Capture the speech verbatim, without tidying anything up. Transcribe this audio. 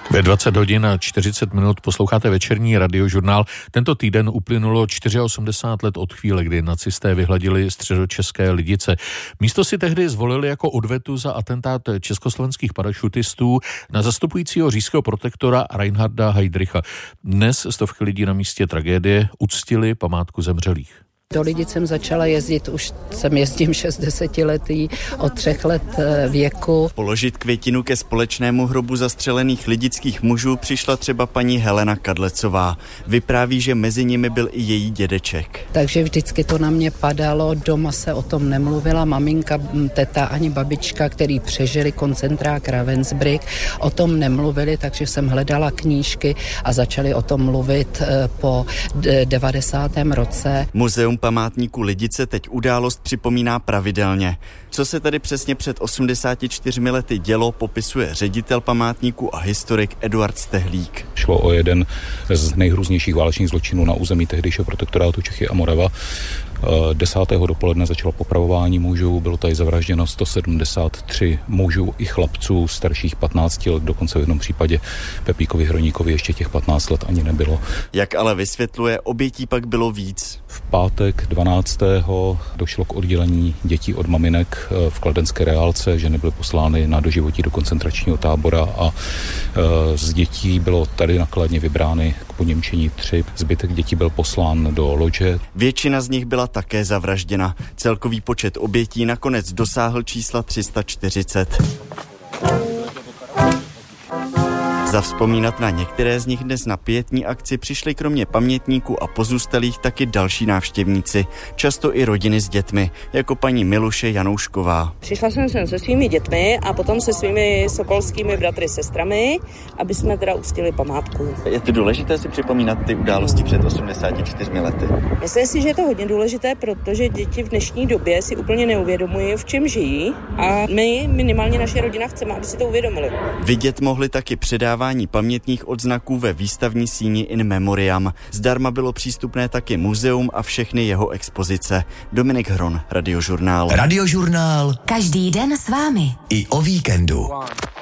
Ve dvacet hodin a čtyřicet minut posloucháte večerní radiožurnál. Tento týden uplynulo osmdesát čtyři let od chvíle, kdy nacisté vyhladili středočeské Lidice. Místo si tehdy zvolili jako odvetu za atentát československých parašutistů na zastupujícího říšského protektora Reinharda Heydricha. Dnes stovky lidí na místě tragédie uctili památku zemřelých. Do Lidic jsem začala jezdit, už jsem jezdím šestdesetiletý, od třech let věku. Položit květinu ke společnému hrobu zastřelených lidických mužů přišla třeba paní Helena Kadlecová. Vypráví, že mezi nimi byl i její dědeček. Takže vždycky to na mě padalo, doma se o tom nemluvila, maminka, teta ani babička, který přežili koncentrák Ravensbrück, o tom nemluvili, takže jsem hledala knížky a začali o tom mluvit po devadesátém roce. Muzeum památníku Lidice teď událost připomíná pravidelně. Co se tady přesně před osmdesáti čtyřmi lety dělo, popisuje ředitel památníku a historik Eduard Stehlík. Šlo o jeden z nejhrůznějších válečných zločinů na území tehdejšího protektorátu Čechy a Morava. Desátého dopoledne začalo popravování mužů, bylo tady zavražděno sto sedmdesát tři mužů i chlapců starších patnácti let, dokonce v jednom případě Pepíkovi Hroníkovi ještě těch patnáct let ani nebylo. Jak ale vysvětluje, obětí pak bylo víc. V pátek dvanáctého došlo k oddělení dětí od maminek v kladenské reálce, že nebyly poslány na doživotí do koncentračního tábora a z dětí bylo tady na Kladně vybrány k poněmčení tři. Zbytek dětí byl poslán do lodže. Většina z nich byla také zavražděna. Celkový počet obětí nakonec dosáhl čísla tři sta čtyřicet. Zavzpomínat na některé z nich dnes na pietní akci přišli kromě pamětníků a pozůstalých taky další návštěvníci, často i rodiny s dětmi, jako paní Miluše Janoušková. Přišla jsem sem se svými dětmi a potom se svými sokolskými bratry, sestrami, aby jsme teda uctili památku. Je to důležité si připomínat ty události před osmdesáti čtyřmi lety? Myslím si, že je to hodně důležité, protože děti v dnešní době si úplně neuvědomují, v čem žijí, a my, minimálně naše rodina, chceme, aby si to uvědomili. Vidět mohli taky předávání pamětních odznaků ve výstavní síni In Memoriam. Zdarma bylo přístupné taky muzeum a všechny jeho expozice. Dominik Hron, Radiožurnál. Radiožurnál. Každý den s vámi. I o víkendu.